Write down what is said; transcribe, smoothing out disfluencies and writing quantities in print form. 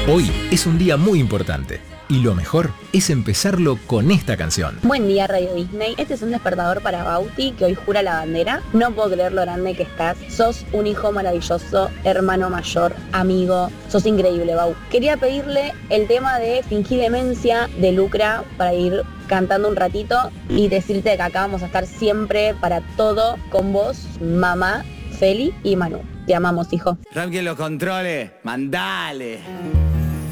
Hoy es un día muy importante y lo mejor es empezarlo con esta canción. Buen día, Radio Disney. Este es un despertador para Bauti, que hoy jura la bandera. No puedo creer lo grande que estás. Sos un hijo maravilloso, hermano mayor, amigo. Sos increíble, Bau. Quería pedirle el tema de Fingí demencia de Lucra para ir cantando un ratito y decirte que acá vamos a estar siempre para todo con vos, mamá, Feli y Manu. Te amamos, hijo. Ram, que lo controle, mandale.